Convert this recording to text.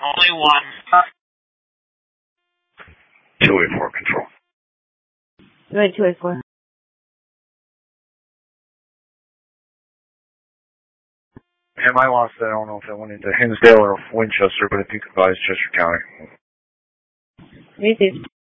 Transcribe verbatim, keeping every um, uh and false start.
Only one. two eighty-four control. Right, two eighty-four. Am I lost? I don't know if I went into Hinsdale or Winchester, but if you could advise Chester County. Received.